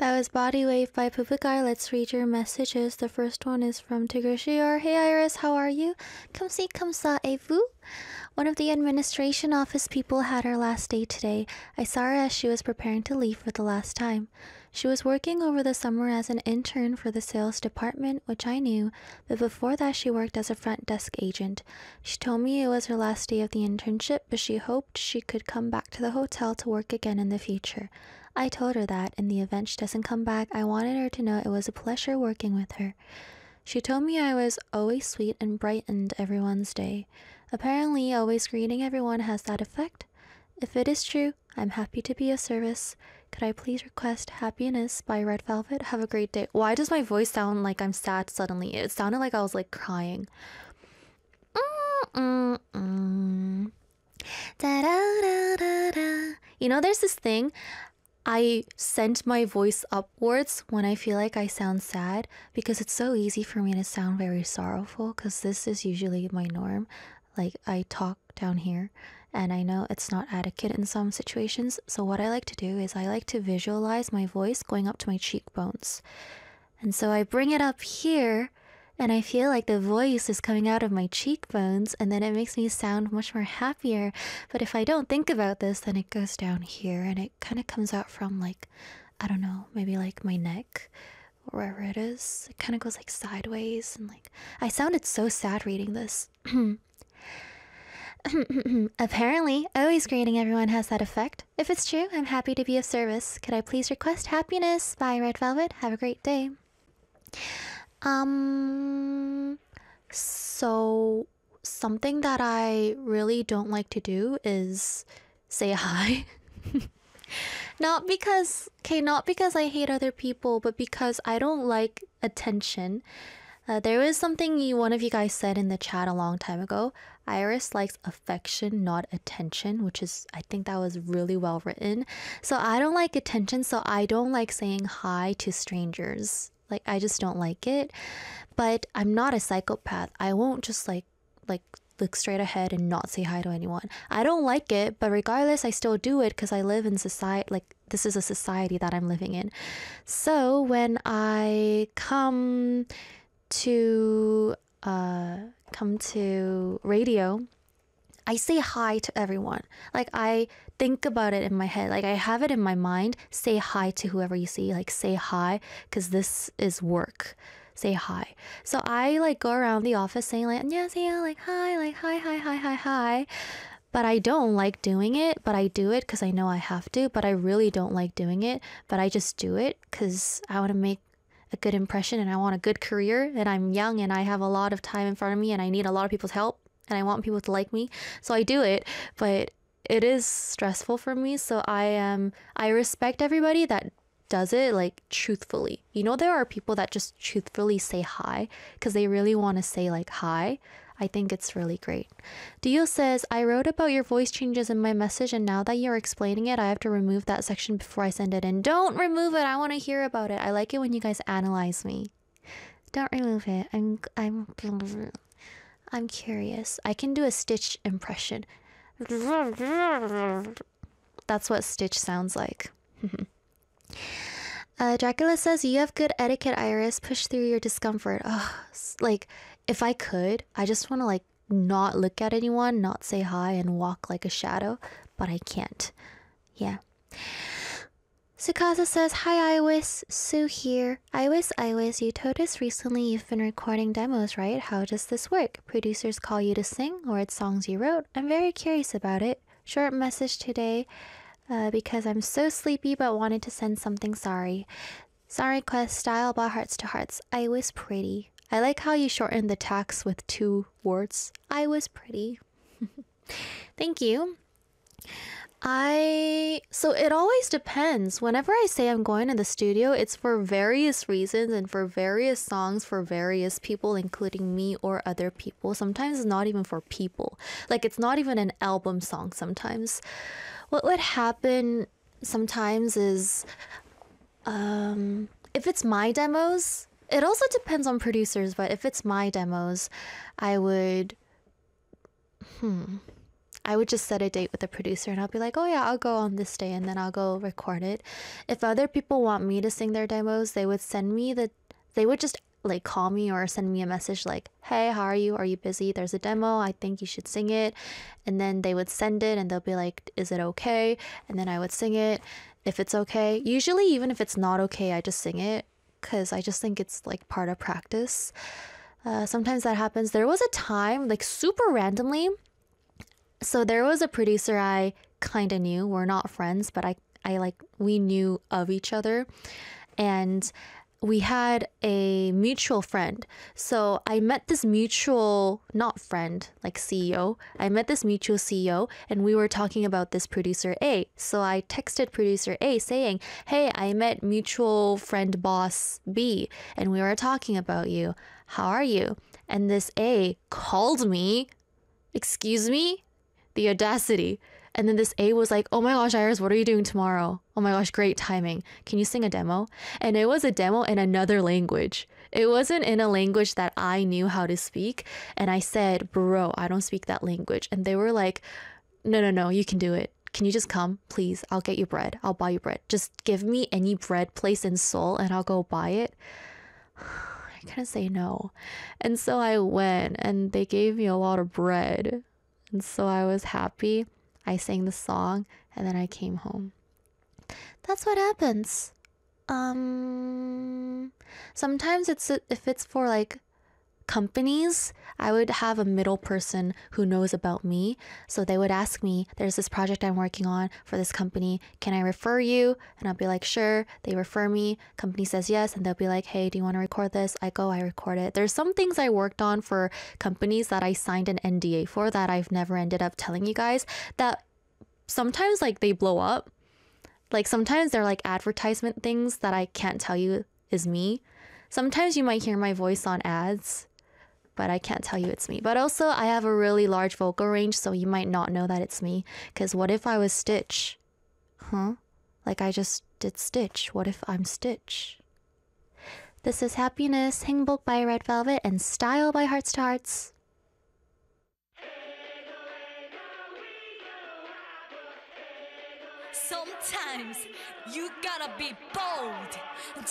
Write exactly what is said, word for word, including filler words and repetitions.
That was Body Wave by Pupukai. Let's read your messages. The first one is from Tigrishior. Hey Iris, how are you? Kamsi kamsa evu? One of the administration office people had her last day today. I saw her as she was preparing to leave for the last time. She was working over the summer as an intern for the sales department, which I knew, but before that she worked as a front desk agent. She told me it was her last day of the internship, but she hoped she could come back to the hotel to work again in the future. I told her that, in the event she doesn't come back, I wanted her to know it was a pleasure working with her. She told me I was always sweet and brightened everyone's day. Apparently, always greeting everyone has that effect. If it is true, I'm happy to be of service. Could I please request Happiness by Red Velvet? Have a great day. Why does my voice sound like I'm sad suddenly? It sounded like I was like crying. Mm-mm-mm. Da-da-da-da-da. You know, there's this thing. I sent my voice upwards when I feel like I sound sad because it's so easy for me to sound very sorrowful because this is usually my norm. Like, I talk down here and I know it's not adequate in some situations. So what I like to do is I like to visualize my voice going up to my cheekbones. And so I bring it up here and I feel like the voice is coming out of my cheekbones and then it makes me sound much more happier. But if I don't think about this, then it goes down here and it kind of comes out from like, I don't know, maybe like my neck or wherever it is. It kind of goes like sideways and like, I sounded so sad reading this. Apparently, always greeting everyone has that effect. If it's true, I'm happy to be of service. Could I please request Happiness by Red Velvet? Have a great day. Um, so something that I really don't like to do is say hi. Not because, okay, not because I hate other people, but because I don't like attention. Uh, there was something you, one of you guys said in the chat a long time ago. Iris likes affection, not attention, which is, I think that was really well written. So I don't like attention, so I don't like saying hi to strangers. Like, I just don't like it. But I'm not a psychopath. I won't just like, like look straight ahead and not say hi to anyone. I don't like it, but regardless, I still do it because I live in society, like this is a society that I'm living in. So when I come to uh come to radio, I say hi to everyone. Like, I think about it in my head, like I have it in my mind. Say hi to whoever you see, like say hi, because this is work. Say hi. So I like go around the office saying like 안녕하세요, like hi, like hi hi hi hi hi. But I don't like doing it, but I do it because I know I have to. But I really don't like doing it, but I just do it because I want to make a good impression and I want a good career, and I'm young and I have a lot of time in front of me and I need a lot of people's help and I want people to like me. So I do it, but it is stressful for me. So I am, I respect everybody that does it like truthfully. You know, there are people that just truthfully say hi because they really want to say like hi. I think it's really great. Dio says, I wrote about your voice changes in my message and now that you're explaining it, I have to remove that section before I send it in. Don't remove it. I want to hear about it. I like it when you guys analyze me. Don't remove it. I'm I'm I'm curious. I can do a Stitch impression. That's what Stitch sounds like. uh, Dracula says, you have good etiquette, Iris. Push through your discomfort. Oh, like, if I could, I just want to like not look at anyone, not say hi and walk like a shadow, but I can't. Yeah. Sukasa says, hi Iwis, Sue here. Iwis, Iwis, you told us recently you've been recording demos, right? How does this work? Producers call you to sing, or it's songs you wrote? I'm very curious about it. Short message today uh, because I'm so sleepy but wanted to send something sorry. Sorry quest style about hearts to hearts. I was pretty. I like how you shorten the text with two words. I was pretty. Thank you. I so it always depends. Whenever I say I'm going to the studio, it's for various reasons and for various songs for various people, including me or other people. Sometimes it's not even for people. Like, it's not even an album song sometimes. What would happen sometimes is um if it's my demos, it also depends on producers, but if it's my demos, I would hmm I would just set a date with the producer and I'll be like, oh yeah, I'll go on this day and then I'll go record it. If other people want me to sing their demos, they would send me the, they would just like call me or send me a message like, hey, how are you? Are you busy? There's a demo. I think you should sing it. And then they would send it and they'll be like, is it okay? And then I would sing it if it's okay. Usually, even if it's not okay, I just sing it because I just think it's like part of practice. Uh, sometimes that happens. There was a time, like super randomly. So there was a producer I kind of knew. We're not friends, but I, I like, we knew of each other. And we had a mutual friend. So I met this mutual, not friend, like C E O. I met this mutual C E O and we were talking about this producer A. So I texted producer A saying, hey, I met mutual friend boss B and we were talking about you. How are you? And this A called me. Excuse me? The audacity. And then this A was like, oh my gosh, Iris, what are you doing tomorrow? Oh my gosh, great timing. Can you sing a demo? And it was a demo in another language. It wasn't in a language that I knew how to speak. And I said, bro, I don't speak that language. And they were like, no, no, no, you can do it. Can you just come? Please, I'll get you bread. I'll buy you bread. Just give me any bread place in Seoul and I'll go buy it. I couldn't say no. And so I went and they gave me a lot of bread. And so I was happy. I sang the song and then I came home. That's what happens. Um, sometimes it's if it's for like companies, I would have a middle person who knows about me. So they would ask me, there's this project I'm working on for this company. Can I refer you? And I'll be like, sure. They refer me. Company says yes. And they'll be like, hey, do you want to record this? I go, I record it. There's some things I worked on for companies that I signed an N D A for that I've never ended up telling you guys, that sometimes like they blow up. Like sometimes they're like advertisement things that I can't tell you is me. Sometimes you might hear my voice on ads, but I can't tell you it's me. But also I have a really large vocal range, so you might not know that it's me. Because what if I was Stitch? Huh? Like I just did Stitch. What if I'm Stitch? This is Happiness, 행복 by Red Velvet, and Style by Hearts to Hearts. Sometimes you gotta be bold.